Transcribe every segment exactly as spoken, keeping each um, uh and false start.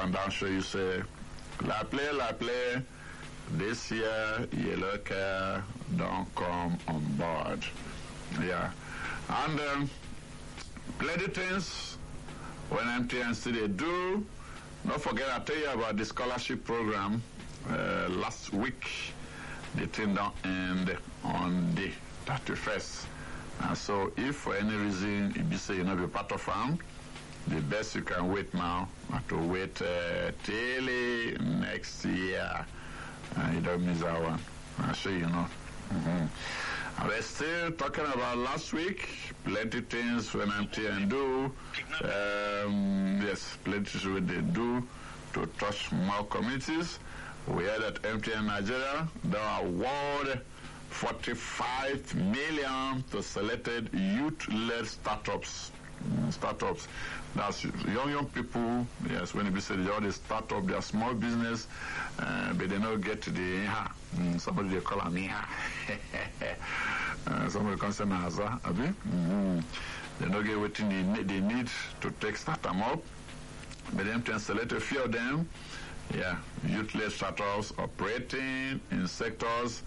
and down show you say, la play, la play. This year, Yellow Care don't come on board. Yeah. And um, plenty things when M T N still they do. Don't forget, I tell you about the scholarship program uh, last week. The thing don't end on the thirty-first. And so if for any reason you say you not be part of farm, the best you can wait now are to wait uh, till next year. Uh, you don't miss that one. I'll show you know. Mm-hmm. And we're still talking about last week. Plenty things when M T N do. Um, yes, plenty things they do to touch more communities. We heard that M T N Nigeria, they award forty-five million to selected youth-led startups. Mm, startups. That's young, young people. Yes, when you say they all they start up their small business, uh, but they don't get to the Iha. Mm, somebody they call an Iha. uh, somebody comes in Haza, abi? Mm-hmm. They don't get what they need, they need to take start them up. But them can select a few of them. Yeah, youth-led startups operating in sectors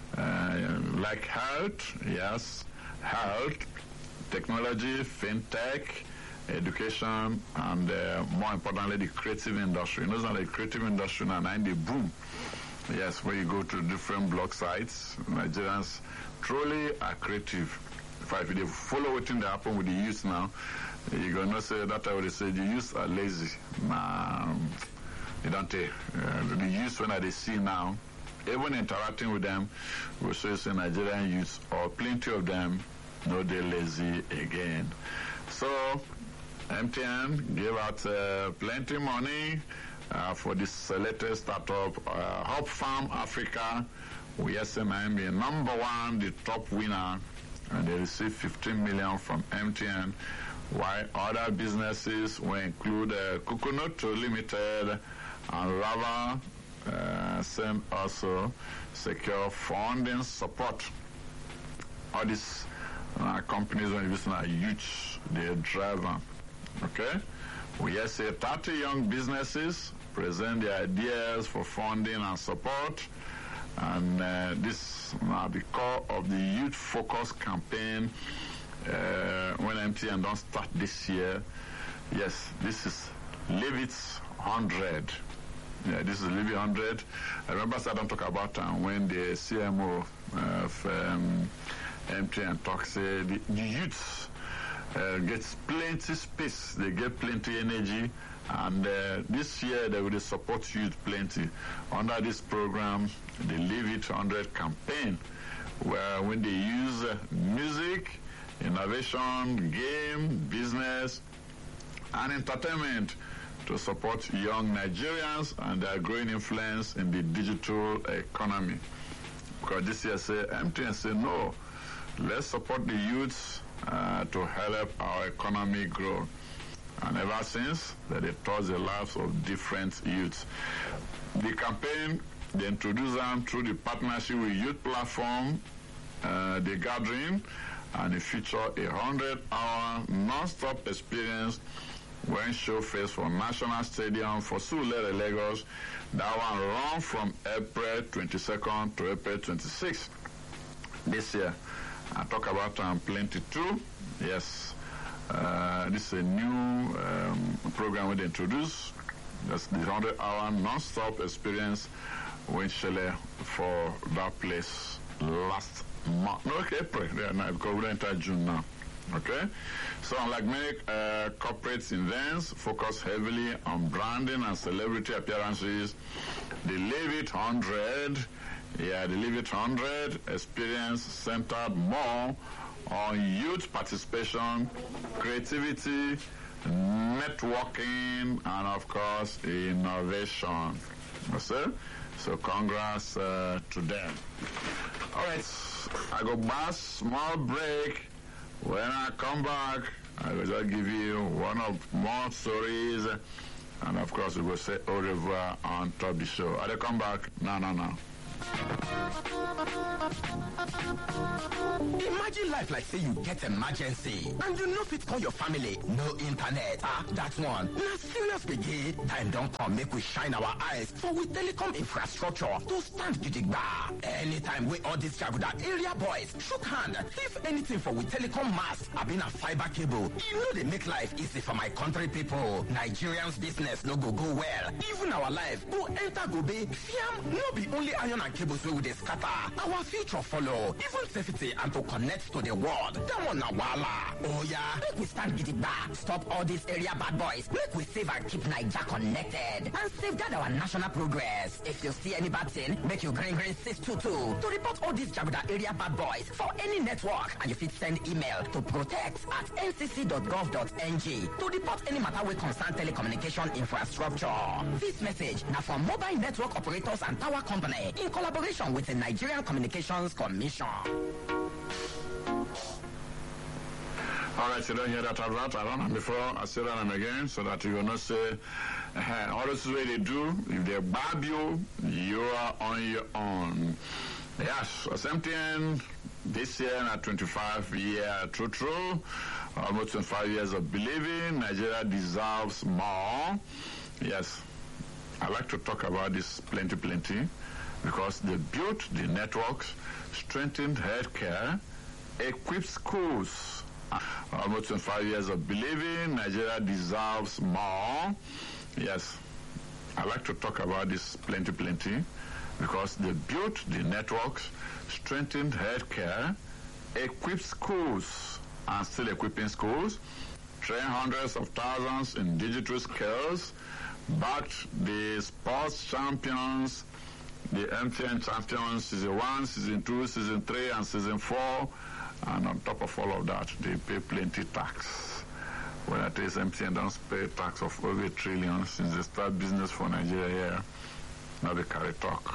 uh, like health, yes, health, technology, fintech, education, and uh, more importantly, the creative industry. You know, the creative industry now in the boom. Yes, where you go to different blog sites, Nigerians truly are creative. If you follow what thing that happen with the youth now, you're going to say that I would say the youth are lazy. Nah, you don't take. Uh, the youth, when they see now, even interacting with them, we say it's Nigerian youth, or plenty of them, no, they're lazy again. So, M T N gave out uh, plenty money uh, for this selected startup, uh, Hub Farm Africa. We S M I be number one, the top winner, and they received fifteen million from M T N. While other businesses will include uh, Coconut Limited and Lava uh, send also secure funding support. All these uh, companies when using are huge, they drive them. Okay? We just say thirty young businesses present their ideas for funding and support. And uh, this is uh, the core of the Youth Focus campaign uh, when M T N don't start this year. Yes, this is Live It one hundred. Yeah, this is Live It one hundred. I remember I don't talk about um, when the C M O of um, M T N talks, uh, the, the youths uh, gets plenty space, they get plenty energy, and uh, this year they will support youth plenty. Under this program, the Live It one hundred campaign, where when they use uh, music, innovation, game, business, and entertainment to support young Nigerians and their growing influence in the digital economy. Because this year say, M T N say no, let's support the youths uh, to help our economy grow. And ever since, that they touch the lives of different youths. The campaign, they introduce them through the partnership with Youth Platform, uh, the gathering, and it feature a hundred-hour non-stop experience when showcased for National Stadium for Surulere, Lagos. That one run from April twenty-second to April twenty-sixth this year. I talk about um, plenty too. Yes, uh, this is a new um, program we introduced. That's the hundred-hour non-stop experience when Shele for that place last month. No, okay, April. Yeah, now because we enter June now. Okay, so unlike many uh, corporate events focus heavily on branding and celebrity appearances, the Live It one hundred, yeah, the Live It one hundred experience centered more on youth participation, creativity, networking, and of course innovation. Okay? So congrats uh, to them. All right, I go back, small break. When I come back, I will just give you one of more stories, and of course we will say au revoir on top of the show. I will come back. No, no, no. Imagine life like say you get emergency and you no fit call your family, no internet. Ah, that one. Na serious gbege. Time don come make we shine our eyes for we telecom infrastructure to stand gidigba. Anytime we all this jaguda area boys shook hand, if anything for we telecom mast, abi na fiber cable, e no dey make life easy for my country people. Nigerians business no go go well. Even our life go enter go be fiam. No be only iron and cables wey we dey scatter. Our future follow. Even safety and to connect to the world. That one na wahala. Oh yeah, make we stand gidigba. Stop all these area bad boys. Make we save and keep Naija connected and safeguard our national progress. If you see any bad thing, make you green green six two two to report all these jaguda area bad boys for any network, and you fit send email to protect at n c c dot gov dot n g to report any matter wey concern telecommunication infrastructure. This message na from Mobile Network Operators and Tower Company in collaboration with the Nigerian Communications Commission. All right, you don't hear that advert. I run them before, I say them again, so that you will not say, uh, all this is what they do. If they barb you, you are on your own. Yes, as M T N, this year, at twenty-five year, true, true, almost twenty-five years of believing, Nigeria deserves more. Yes, I like to talk about this plenty, plenty, because they built the networks, strengthened healthcare, equipped schools. Almost twenty-five years of believing Nigeria deserves more. Yes, I like to talk about this plenty, plenty, because they built the networks, strengthened healthcare, equipped schools, and still equipping schools, train hundreds of thousands in digital skills, backed the sports champions, the M T N champions, season one, season two, season three, and season four. And on top of all of that, they pay plenty tax. When I tell you M T N don't pay tax of over a trillion since they start business for Nigeria here, now they carry talk.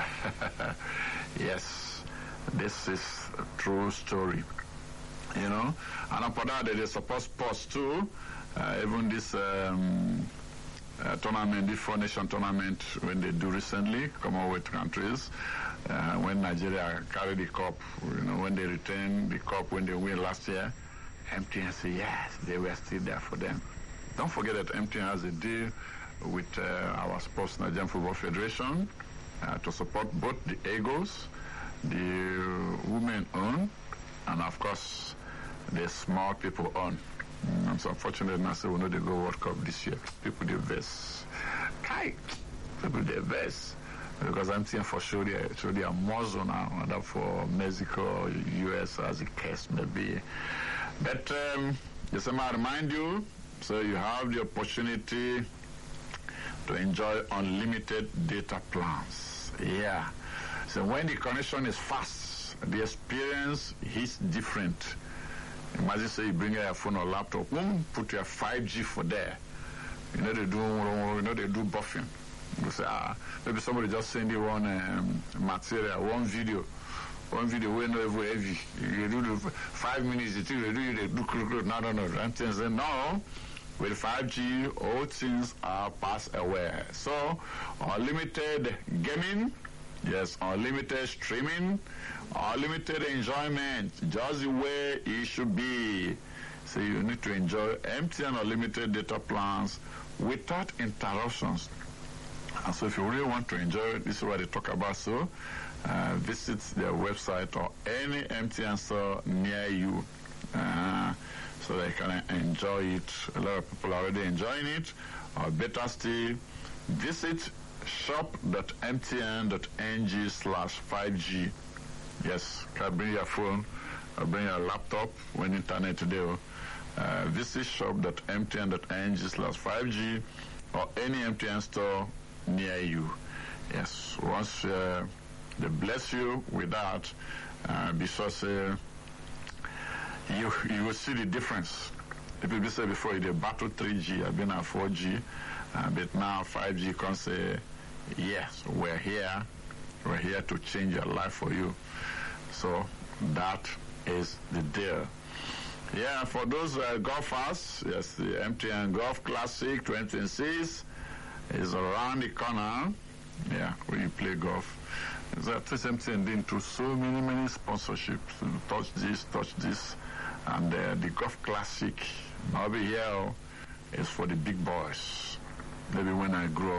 Yes, this is a true story. You know, and upon that, they support sports too. Uh, even this um, uh, tournament, the Four Nation tournament, when they do recently, Commonwealth countries, uh, when Nigeria carried the cup, you know, when they retain the cup, when they win last year, M T N say yes, they were still there for them. Don't forget that M T N has a deal with uh, our Sports Nigerian Football Federation uh, to support both the Eagles, the women own, and of course, the small people own. Mm, I'm so unfortunate now, say we know they go World Cup this year. People they vex. Kai, people they vex. Because M T N for sure they show their muzzle now, whether for Mexico, U S, as the case may be. But um, just I remind you, so you have the opportunity to enjoy unlimited data plans. Yeah. So when the connection is fast, the experience is different. Imagine say you bring your phone or laptop, boom, put your five G for there. You know they do, you know they do buffing. You say, ah, maybe somebody just send you one um, material, one video, one video way not even heavy. You do the five minutes, you do, you do, do, no, no, no. And things say, no, with five G, all things are pass away. So, unlimited gaming, yes, unlimited streaming, unlimited enjoyment, just the way it should be. So you need to enjoy M T N unlimited data plans without interruptions. And so if you really want to enjoy it, this is what they talk about. So uh, visit their website or any M T N store near you uh, so they can enjoy it. A lot of people are already enjoying it. Or better still, visit shop dot m t n dot n g slash five G. Yes, can bring your phone or bring your laptop when internet today. Uh, visit shop dot m t n dot n g slash five G or any M T N store near you. Yes, once uh, they bless you with that, uh, because uh, you you will see the difference. If you say before you did battle three G, I've been at four G, uh, but now five G can say, yes, we're here, we're here to change your life for you. So that is the deal. Yeah, for those uh, golfers, yes, the M T N Golf Classic twenty twenty-six is around the corner. Yeah, where you play golf. It's the same thing, been through so many, many sponsorships. Touch this, touch this. And uh, the Golf Classic, I'll be here, is for the big boys. Maybe when I grow